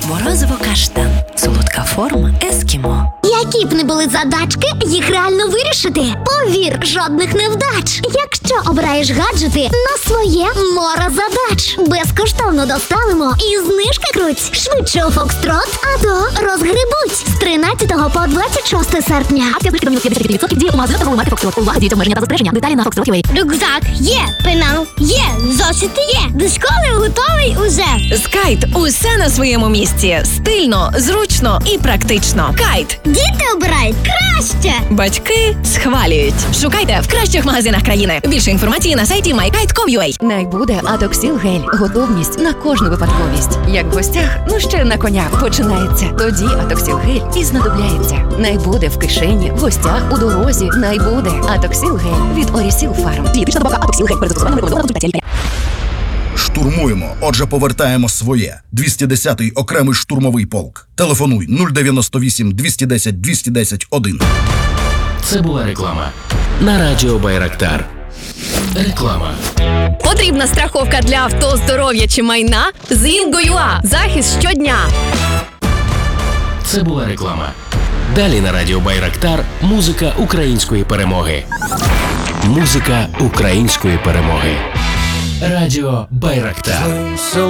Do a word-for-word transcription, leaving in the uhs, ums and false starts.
Морозиво каштан. Солодка форма ескімо. Які б не були задачки, їх реально вирішити. Повір, жодних невдач. Якщо обираєш гаджети на своє море задач. Безкоштовно доставимо і знижки круть. Швидше у Фокстрот, а то розгребуть. З тринадцятого по двадцять шосте серпня. Акція знижки до мінус п'ятдесят відсотків діє у магазинах торгової марки Фокстрот. Увага, діти, обмеження та застереження. Деталі на фокстрот точка ю а. Рюкзак є, пенал є, зошити є. До школи готовий уже. Скайт. Усе на своєму місці. Стильно, зручно і практично. Кайт. Діти обирають краще. Батьки схвалюють. Шукайте в кращих магазинах країни. Більше інформації на сайті май кайт крапка ком крапка ю а. Найбуде Атоксіл гель. Готовність на кожну випадковість. Як в гостях, ну ще на коня починається. Тоді Атоксіл гель і знадобляється. Найбуде в кишені, в гостях, у дорозі. Найбуде Атоксіл гель від Орісіл Фарм. Дієтична добавка Атоксіл гель. Перед застосуванням рекомендовано на консультації лікаря. Штурмуємо, отже повертаємо своє. двісті десятий окремий штурмовий полк. Телефонуй нуль дев'яносто вісім двісті десять двісті десять один. Це була реклама на радіо Байрактар. Реклама. Потрібна страховка для авто, здоров'я чи майна? З Інго.ua. Захист щодня. Це була реклама. Далі на радіо Байрактар музика української перемоги. Музика української перемоги. Радіо Байрактар.